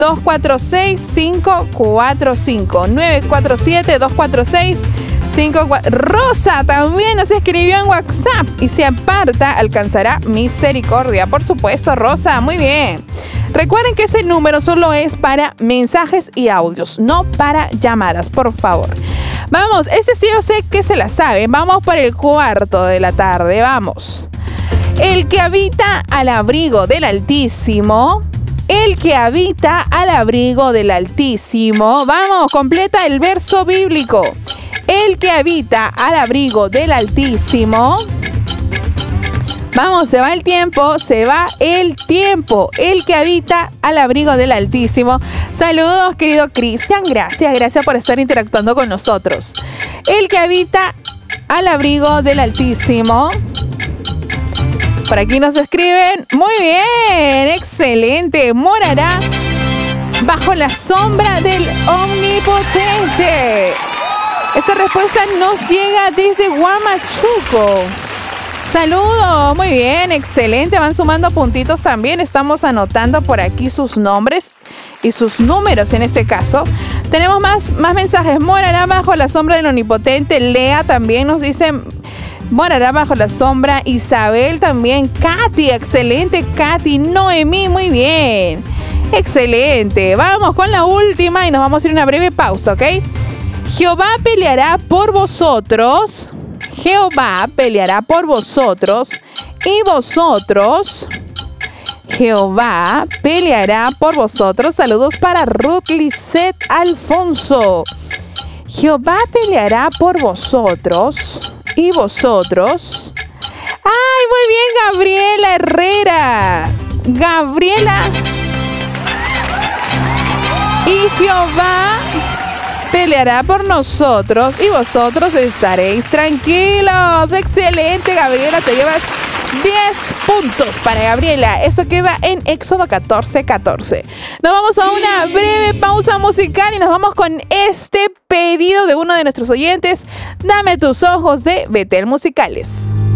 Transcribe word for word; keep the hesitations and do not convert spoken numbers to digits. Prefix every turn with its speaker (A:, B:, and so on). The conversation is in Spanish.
A: dos cuatro seis, cinco cuatro cinco. nueve cuatro siete, dos cuatro seis, cinco cuatro. Rosa también nos escribió en WhatsApp y si aparta alcanzará misericordia. Por supuesto, Rosa, muy bien. Recuerden que ese número solo es para mensajes y audios, no para llamadas, por favor. Vamos, este sí yo sé que se la saben. Vamos por el cuarto de la tarde, vamos. El que habita al abrigo del Altísimo, el que habita al abrigo del Altísimo. Vamos, completa el verso bíblico. El que habita al abrigo del Altísimo. Vamos, se va el tiempo, se va el tiempo. El que habita al abrigo del Altísimo. Saludos, querido Cristian. Gracias, gracias por estar interactuando con nosotros. El que habita al abrigo del Altísimo. Por aquí nos escriben. Muy bien, excelente. Morará bajo la sombra del Omnipotente. Esta respuesta nos llega desde Huamachuco. Saludos, muy bien, excelente. Van sumando puntitos también. Estamos anotando por aquí sus nombres y sus números en este caso. Tenemos más, más mensajes. Morará bajo la sombra del Omnipotente. Lea también nos dice... Morará bajo la sombra. Isabel también. Katy, excelente. Katy. Noemí, muy bien. Excelente. Vamos con la última y nos vamos a ir a una breve pausa, ¿ok? Jehová peleará por vosotros. Jehová peleará por vosotros. Y vosotros. Jehová peleará por vosotros. Saludos para Ruth Lisette Alfonso. Jehová peleará por vosotros. Y vosotros. ¡Ay, muy bien, Gabriela Herrera! Gabriela. Y Jehová peleará por nosotros y vosotros estaréis tranquilos. Excelente, Gabriela, te llevas diez puntos para Gabriela. Esto queda en Éxodo catorce catorce. Nos vamos a una breve pausa musical y nos vamos con este pedido de uno de nuestros oyentes. Dame tus ojos de Betel Musicales.